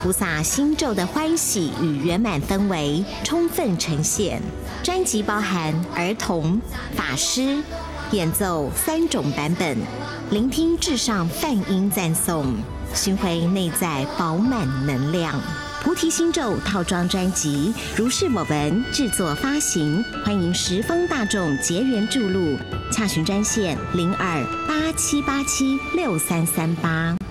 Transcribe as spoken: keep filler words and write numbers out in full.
菩萨心咒的欢喜与圆满氛围充分呈现。专辑包含儿童、法师演奏三种版本，聆听至上梵音赞颂，寻回内在饱满能量。菩提心咒套装专辑如是我闻制作发行，欢迎十方大众结缘注入，洽询专线零二八七八七六三三八。